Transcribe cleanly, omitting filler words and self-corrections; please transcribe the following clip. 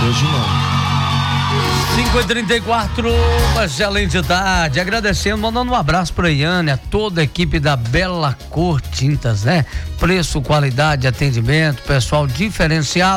hoje não. 5h34, uma excelente tarde. Agradecendo, mandando um abraço para a Iane, a toda a equipe da Bela Cor Tintas, né? Preço, qualidade, atendimento, pessoal diferenciado.